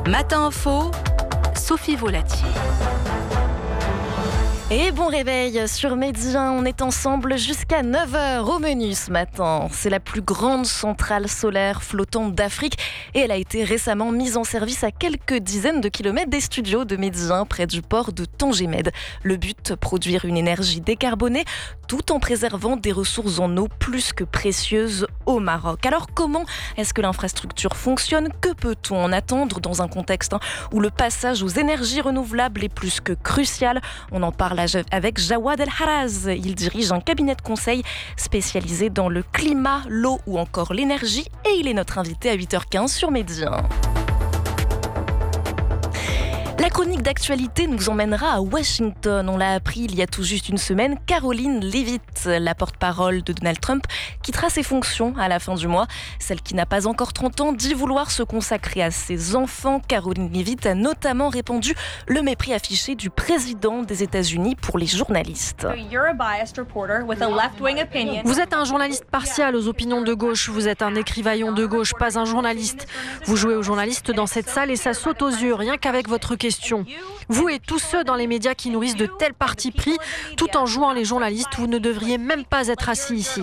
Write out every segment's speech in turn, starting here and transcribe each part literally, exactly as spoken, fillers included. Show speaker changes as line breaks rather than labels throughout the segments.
Matin Info, Sophie Volatier.
Et bon réveil sur Midi un, on est ensemble jusqu'à neuf heures au menu ce matin. C'est la plus grande centrale solaire flottante d'Afrique et elle a été récemment mise en service à quelques dizaines de kilomètres des studios de Midi un près du port de Tangemed. Le but, produire une énergie décarbonée tout en préservant des ressources en eau plus que précieuses au Maroc. Alors comment est-ce que l'infrastructure fonctionne ? Que peut-on en attendre dans un contexte hein, où le passage aux énergies renouvelables est plus que crucial ? On en parle avec Jawad El Haraz. Il dirige un cabinet de conseil spécialisé dans le climat, l'eau ou encore l'énergie et il est notre invité à huit heures quinze sur Midi un. La chronique d'actualité nous emmènera à Washington. On l'a appris il y a tout juste une semaine. Karoline Leavitt, la porte-parole de Donald Trump, quittera ses fonctions à la fin du mois. Celle qui n'a pas encore trente ans dit vouloir se consacrer à ses enfants. Karoline Leavitt a notamment répandu le mépris affiché du président des États-Unis pour les journalistes.
Vous êtes un journaliste partial aux opinions de gauche. Vous êtes un écrivaillon de gauche, pas un journaliste. Vous jouez aux journalistes dans cette salle et ça saute aux yeux, rien qu'avec votre question. Vous et tous ceux dans les médias qui nourrissent de tels partis pris, tout en jouant les journalistes, vous ne devriez même pas être assis ici.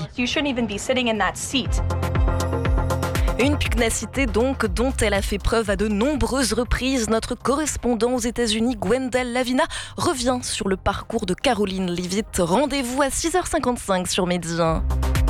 Une pugnacité donc dont elle a fait preuve à de nombreuses reprises. Notre correspondant aux États-Unis, Gwendal Lavina, revient sur le parcours de Karoline Leavitt. Rendez-vous à six heures cinquante-cinq sur Midi un.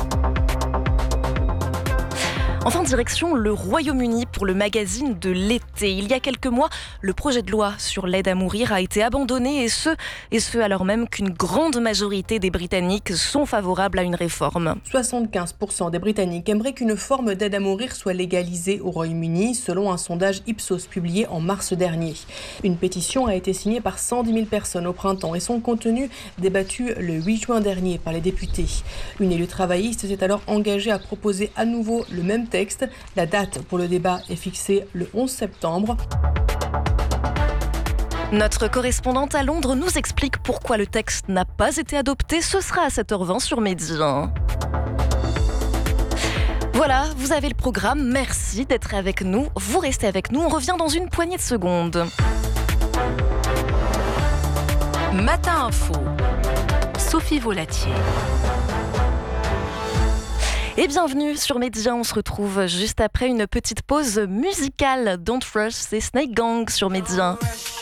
Enfin, direction le Royaume-Uni pour le magazine de l'été. Il y a quelques mois, le projet de loi sur l'aide à mourir a été abandonné et ce, et ce alors même qu'une grande majorité des Britanniques sont favorables à une réforme.
soixante-quinze pour cent des Britanniques aimeraient qu'une forme d'aide à mourir soit légalisée au Royaume-Uni, selon un sondage Ipsos publié en mars dernier. Une pétition a été signée par cent dix mille personnes au printemps et son contenu débattu le huit juin dernier par les députés. Une élue travailliste s'est alors engagée à proposer à nouveau le même texte. La date pour le débat est fixée le onze septembre.
Notre correspondante à Londres nous explique pourquoi le texte n'a pas été adopté. Ce sera à sept heures vingt sur Midi un. Voilà, vous avez le programme. Merci d'être avec nous. Vous restez avec nous. On revient dans une poignée de secondes.
Matin Info, Sophie Volatier.
Et bienvenue sur Midi un, on se retrouve juste après une petite pause musicale. Don't Rush, c'est Snake Gang sur Midi un.